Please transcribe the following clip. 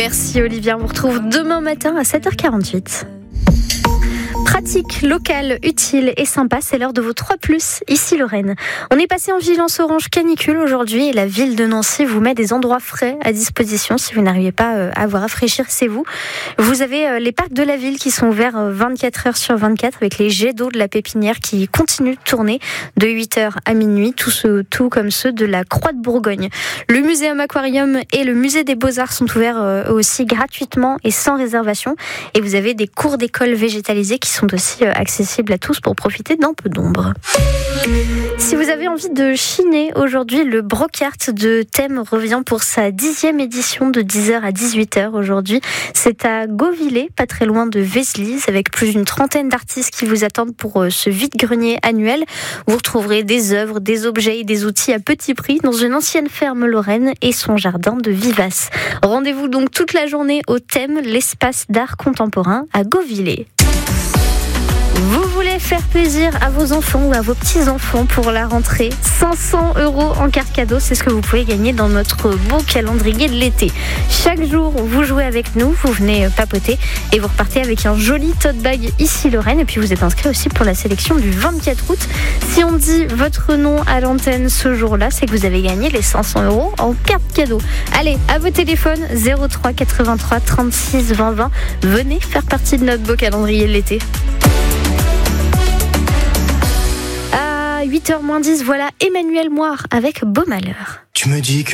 Merci Olivia, on vous retrouve demain matin à 7h48. Pratique, locale, utile et sympa, c'est l'heure de vos 3+, ici Lorraine. On est passé en vigilance orange canicule aujourd'hui et la ville de Nancy vous met des endroits frais à disposition si vous n'arrivez pas à vous rafraîchir, c'est vous. Vous avez les parcs de la ville qui sont ouverts 24 heures sur 24 avec les jets d'eau de la pépinière qui continuent de tourner de 8h à minuit, tout comme ceux de la Croix de Bourgogne. Le muséum aquarium et le musée des beaux-arts sont ouverts aussi gratuitement et sans réservation et vous avez des cours d'école végétalisés qui sont aussi accessibles à tous pour profiter d'un peu d'ombre. Si vous avez envie de chiner aujourd'hui, le Brocart de Thème revient pour sa 10e édition de 10h à 18h aujourd'hui. C'est à Gauvillers, pas très loin de Vézelise, avec plus d'une trentaine d'artistes qui vous attendent pour ce vide-grenier annuel. Vous retrouverez des œuvres, des objets et des outils à petit prix dans une ancienne ferme lorraine et son jardin de vivaces. Rendez-vous donc toute la journée au Thème, l'espace d'art contemporain à Gauvillers. Vous voulez faire plaisir à vos enfants ou à vos petits-enfants pour la rentrée, 500 € en carte cadeau, c'est ce que vous pouvez gagner dans notre beau calendrier de l'été. Chaque jour, vous jouez avec nous, vous venez papoter et vous repartez avec un joli tote bag ici Lorraine. Et puis vous êtes inscrit aussi pour la sélection du 24 août. Si on dit votre nom à l'antenne ce jour-là, c'est que vous avez gagné les 500 € en carte cadeau. Allez, à vos téléphones 03 83 36 20 20. Venez faire partie de notre beau calendrier de l'été. 8h moins 10, voilà Emmanuel Moire avec Beau Malheur. Tu me dis que